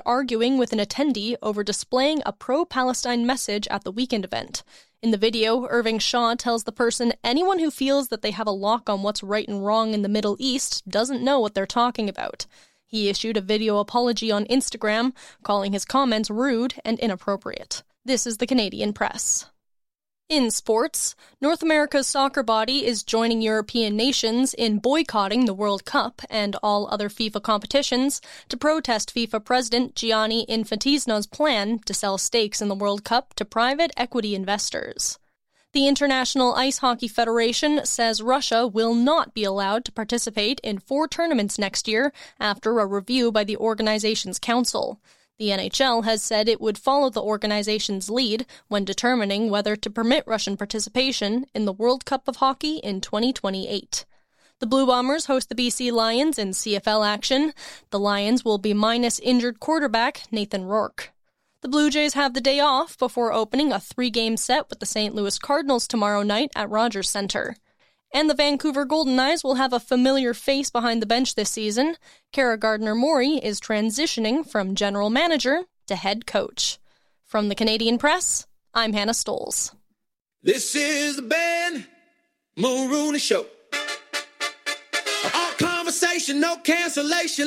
arguing with an attendee over displaying a pro-Palestine message at the weekend event. In the video, Irving Shaw tells the person anyone who feels that they have a lock on what's right and wrong in the Middle East doesn't know what they're talking about. He issued a video apology on Instagram, calling his comments rude and inappropriate. This is the Canadian Press. In sports, North America's soccer body is joining European nations in boycotting the World Cup and all other FIFA competitions to protest FIFA President Gianni Infantino's plan to sell stakes in the World Cup to private equity investors. The International Ice Hockey Federation says Russia will not be allowed to participate in 4 tournaments next year after a review by the organization's council. The NHL has said it would follow the organization's lead when determining whether to permit Russian participation in the World Cup of Hockey in 2028. The Blue Bombers host the BC Lions in CFL action. The Lions will be minus injured quarterback Nathan Rourke. The Blue Jays have the day off before opening a 3-game set with the St. Louis Cardinals tomorrow night at Rogers Centre. And the Vancouver Golden Knights will have a familiar face behind the bench this season. Kara Gardner-Murray is transitioning from general manager to head coach. From the Canadian Press, I'm Hannah Stoles. This is the Ben Mulrooney Show. All conversation, no cancellation.